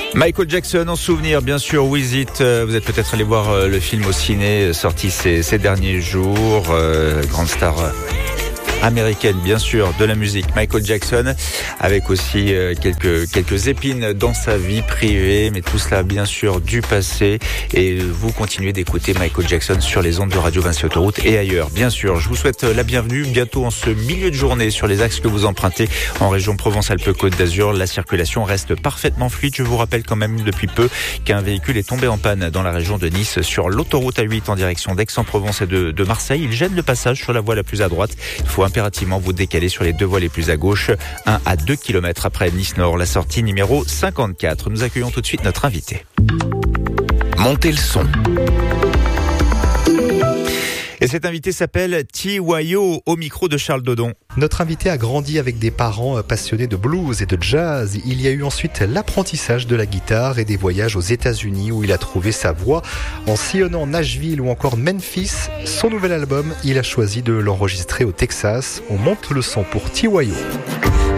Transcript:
Michael Jackson en souvenir, bien sûr, With It. Vous êtes peut-être allé voir le film au ciné, sorti ces derniers jours. Grande star américaine, bien sûr, de la musique, Michael Jackson, avec aussi quelques épines dans sa vie privée, mais tout cela, bien sûr, du passé. Et vous continuez d'écouter Michael Jackson sur les ondes de Radio Vinci Autoroute et ailleurs, bien sûr. Je vous souhaite la bienvenue bientôt en ce milieu de journée sur les axes que vous empruntez en région Provence-Alpes-Côte d'Azur. La circulation reste parfaitement fluide. Je vous rappelle quand même depuis peu qu'un véhicule est tombé en panne dans la région de Nice sur l'autoroute A8 en direction d'Aix-en-Provence et de Marseille. Il gêne le passage sur la voie la plus à droite. Il faut impérativement vous décaler sur les deux voies les plus à gauche, 1 à 2 km après Nice-Nord, la sortie numéro 54. Nous accueillons tout de suite notre invité. Montez le son. Et cet invité s'appelle Tiwayo, au micro de Charles Dodon. Notre invité a grandi avec des parents passionnés de blues et de jazz. Il y a eu ensuite l'apprentissage de la guitare et des voyages aux États-Unis où il a trouvé sa voix. En sillonnant Nashville ou encore Memphis, son nouvel album, il a choisi de l'enregistrer au Texas. On monte le son pour Tiwayo.